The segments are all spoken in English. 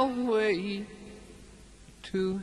Stairway to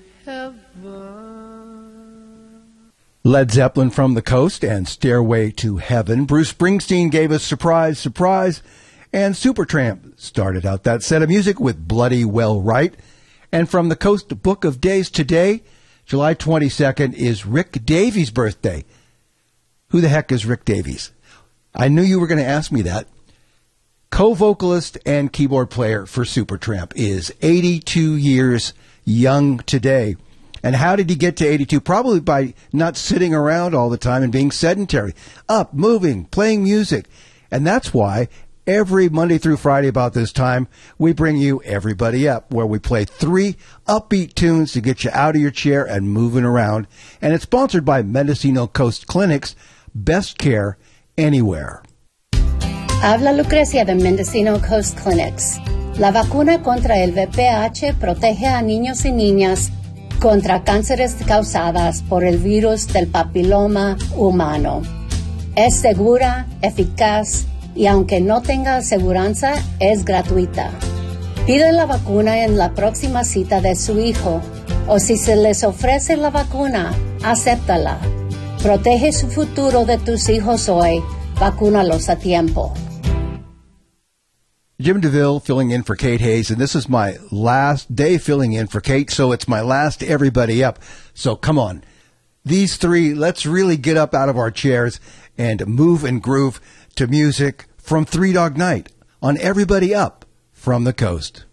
Heaven. Led Zeppelin from the Coast and Stairway to Heaven. Bruce Springsteen gave us Surprise, Surprise. And Supertramp started out that set of music with Bloody Well Right. And from the Coast Book of Days today, July 22nd, is Rick Davies' birthday. Who the heck is Rick Davies? I knew you were going to ask me that. Co-vocalist and keyboard player for Supertramp, is 82 years young today. And how did he get to 82? Probably by not sitting around all the time and being sedentary. Up, moving, playing music. And that's why every Monday through Friday about this time, we bring you Everybody Up, where we play 3 upbeat tunes to get you out of your chair and moving around. And it's sponsored by Mendocino Coast Clinic's Best Care Anywhere. Habla Lucrecia de Mendocino Coast Clinics. La vacuna contra el VPH protege a niños y niñas contra cánceres causadas por el virus del papiloma humano. Es segura, eficaz y aunque no tenga aseguranza, es gratuita. Pide la vacuna en la próxima cita de su hijo o si se les ofrece la vacuna, acéptala. Protege su futuro de tus hijos hoy. Vacúnalos a tiempo. Jim DeVille filling in for Kate Hayes, and this is my last day filling in for Kate, so it's my last Everybody Up. So come on. These 3, let's really get up out of our chairs and move and groove to music from Three Dog Night on Everybody Up from the Coast.